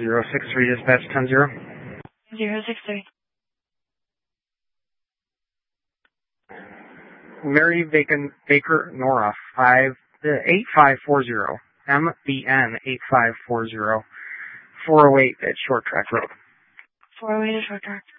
063 dispatch 10-0. 063. Mary Baker Nora 8540. MBN 8540. 408 at Short Track Road. 408 at Short Track.